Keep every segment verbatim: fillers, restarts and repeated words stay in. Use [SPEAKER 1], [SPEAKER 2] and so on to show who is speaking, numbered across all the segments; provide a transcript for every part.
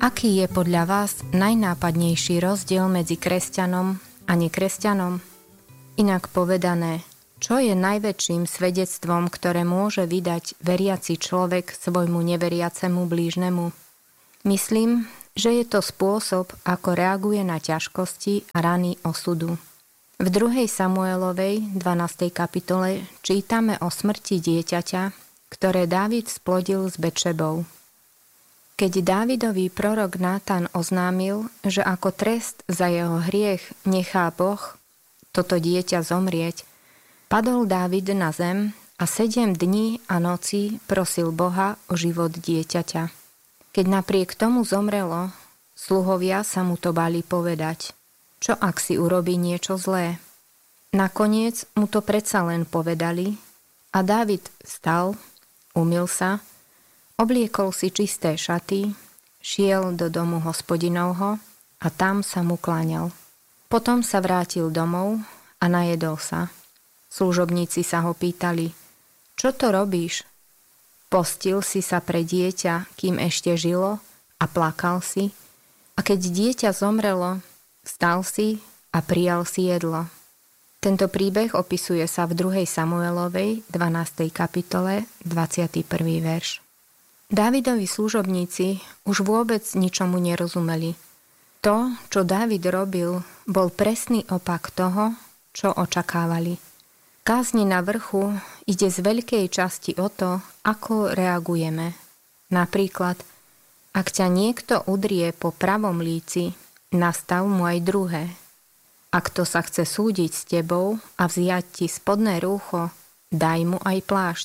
[SPEAKER 1] Aký je podľa vás najnápadnejší rozdiel medzi kresťanom a nekresťanom? Inak povedané, čo je najväčším svedectvom, ktoré môže vydať veriaci človek svojmu neveriacemu blížnemu? Myslím, že je to spôsob, ako reaguje na ťažkosti a rany osudu. V druhej Samuelovej dvanástej kapitole čítame o smrti dieťaťa, ktoré Dávid splodil s Betšebou. Keď Dávidový prorok Nátan oznámil, že ako trest za jeho hriech nechá Boh toto dieťa zomrieť, padol Dávid na zem a sedem dní a nocí prosil Boha o život dieťaťa. Keď napriek tomu zomrelo, sluhovia sa mu to báli povedať. Čo ak si urobí niečo zlé? Nakoniec mu to predsa len povedali a Dávid vstal, umyl sa, obliekol si čisté šaty, šiel do domu hospodinovho a tam sa mu kláňal. Potom sa vrátil domov a najedol sa. Služobníci sa ho pýtali, čo to robíš? Postil si sa pre dieťa, kým ešte žilo a plakal si, a keď dieťa zomrelo, vstal si a prijal si jedlo. Tento príbeh opisuje sa v druhej Samuelovej dvanástej kapitole dvadsiaty prvý verš. Dávidovi služobníci už vôbec ničomu nerozumeli. To, čo Dávid robil, bol presný opak toho, čo očakávali. Kázni na vrchu ide z veľkej časti o to, ako reagujeme. Napríklad, ak ťa niekto udrie po pravom líci, nastav mu aj druhé. Ak to sa chce súdiť s tebou a vziať ti spodné rúcho, daj mu aj plášť.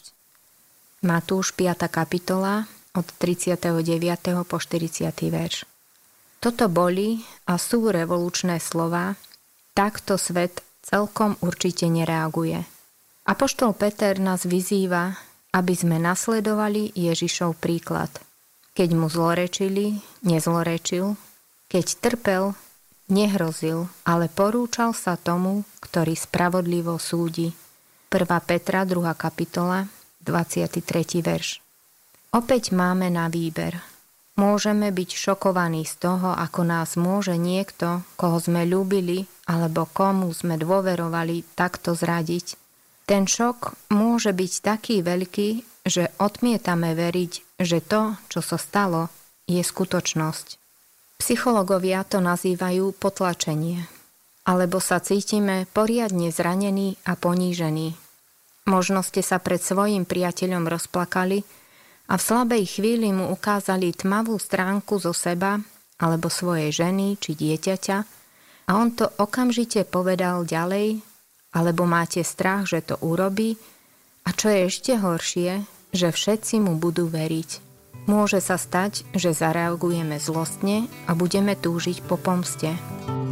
[SPEAKER 1] Matúš piata kapitola od tridsiateho deviateho po štyridsiaty verš. Toto boli a sú revolučné slová, takto svet celkom určite nereaguje. Apoštol Peter nás vyzýva, aby sme nasledovali Ježišov príklad. Keď mu zlorečili, nezlorečil, keď trpel, nehrozil, ale porúčal sa tomu, ktorý spravodlivo súdi. prvá Petra druhá kapitola, dvadsiaty tretí verš. Opäť máme na výber. Môžeme byť šokovaní z toho, ako nás môže niekto, koho sme ľúbili alebo komu sme dôverovali, takto zradiť. Ten šok môže byť taký veľký, že odmietame veriť, že to, čo sa stalo, je skutočnosť. Psychológovia to nazývajú potlačenie. Alebo sa cítime poriadne zranení a ponížení. Možno ste sa pred svojim priateľom rozplakali a v slabej chvíli mu ukázali tmavú stránku zo seba alebo svojej ženy či dieťaťa a on to okamžite povedal ďalej, alebo máte strach, že to urobí a čo je ešte horšie, že všetci mu budú veriť. Môže sa stať, že zareagujeme zlostne a budeme túžiť po pomste.